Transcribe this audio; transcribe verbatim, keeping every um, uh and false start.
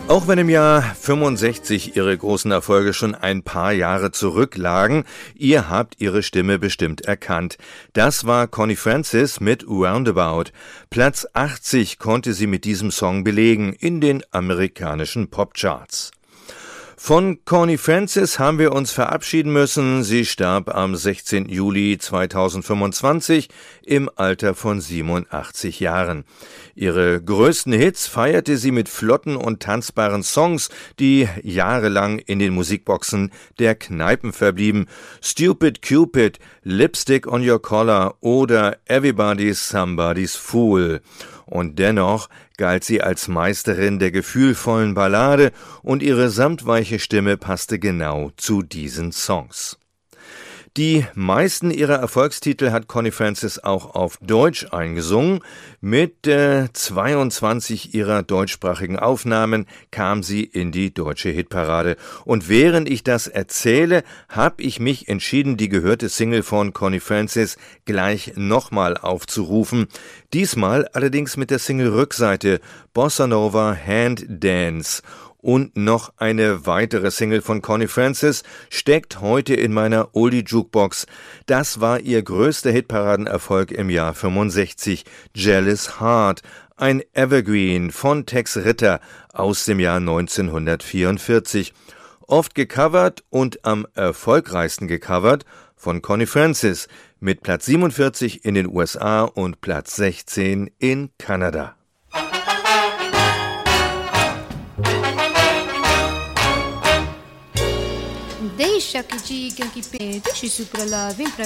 Auch wenn im Jahr fünfundsechzig ihre großen Erfolge schon ein paar Jahre zurücklagen, ihr habt ihre Stimme bestimmt erkannt. Das war Connie Francis mit Roundabout. Platz achtzig konnte sie mit diesem Song belegen in den amerikanischen Popcharts. Von Connie Francis haben wir uns verabschieden müssen. Sie starb am sechzehnten Juli zweitausendfünfundzwanzig im Alter von siebenundachtzig Jahren. Ihre größten Hits feierte sie mit flotten und tanzbaren Songs, die jahrelang in den Musikboxen der Kneipen verblieben. Stupid Cupid, Lipstick on Your Collar oder Everybody's Somebody's Fool. Und dennoch galt sie als Meisterin der gefühlvollen Ballade und ihre samtweiche Stimme passte genau zu diesen Songs. Die meisten ihrer Erfolgstitel hat Connie Francis auch auf Deutsch eingesungen. Mit äh, zweiundzwanzig ihrer deutschsprachigen Aufnahmen kam sie in die deutsche Hitparade. Und während ich das erzähle, habe ich mich entschieden, die gehörte Single von Connie Francis gleich nochmal aufzurufen. Diesmal allerdings mit der Single-Rückseite Bossa Nova Hand Dance. Und noch eine weitere Single von Connie Francis steckt heute in meiner Oldie-Jukebox. Das war ihr größter Hitparadenerfolg im Jahr fünfundsechzig, Jealous Heart, ein Evergreen von Tex Ritter aus dem Jahr neunzehnhundertvierundvierzig. Oft gecovert und am erfolgreichsten gecovert von Connie Francis mit Platz siebenundvierzig in den U S A und Platz sechzehn in Kanada. Deixa que digam que pede, se pra lá, vem pra